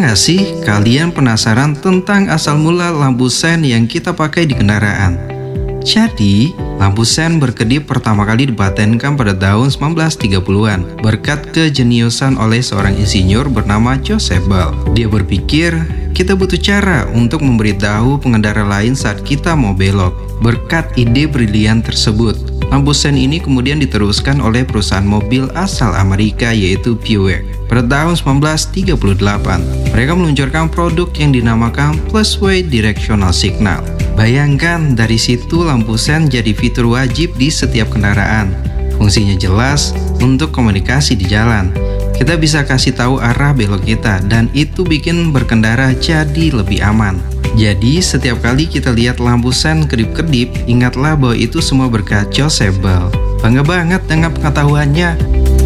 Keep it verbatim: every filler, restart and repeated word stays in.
Pernah nggak sih kalian penasaran tentang asal mula lampu sen yang kita pakai di kendaraan? Jadi, lampu sen berkedip pertama kali dipatenkan pada tahun sembilan belas tiga puluhan berkat kejeniusan oleh seorang insinyur bernama Joseph Bell. Dia berpikir, kita butuh cara untuk memberitahu pengendara lain saat kita mau belok. Berkat ide brilian tersebut, lampu sen ini kemudian diteruskan oleh perusahaan mobil asal Amerika yaitu Buick. Pada tahun sembilan belas tiga puluh delapan, mereka meluncurkan produk yang dinamakan Plusway Directional Signal. Bayangkan, dari situ lampu sen jadi fitur wajib di setiap kendaraan. Fungsinya jelas untuk komunikasi di jalan. Kita bisa kasih tahu arah belok kita dan itu bikin berkendara jadi lebih aman. Jadi setiap kali kita lihat lampu sen kedip-kedip, ingatlah bahwa itu semua berkat Joseph Bell. Bangga banget dengan pengetahuannya.